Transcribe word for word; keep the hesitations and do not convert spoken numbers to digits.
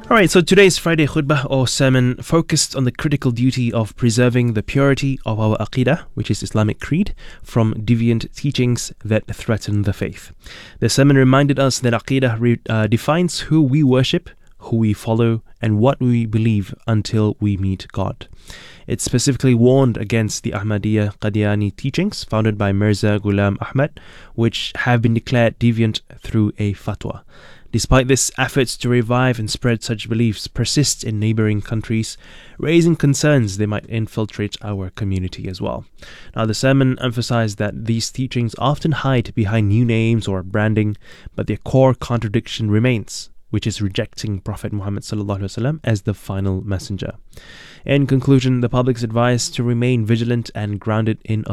Alright, so today's Friday khutbah or sermon focused on the critical duty of preserving the purity of our aqidah, which is Islamic creed, from deviant teachings that threaten the faith. The sermon reminded us that aqidah re- uh, defines who we worship, who we follow, and what we believe until we meet God. It specifically warned against the Ahmadiyya Qadiani teachings founded by Mirza Ghulam Ahmad, which have been declared deviant through a fatwa. Despite this, efforts to revive and spread such beliefs persist in neighboring countries, raising concerns they might infiltrate our community as well. Now, the sermon emphasized that these teachings often hide behind new names or branding, but their core contradiction remains, which is rejecting Prophet Muhammad sallallahu alaihi wasallam as the final messenger. In conclusion, the public is advised to remain vigilant and grounded in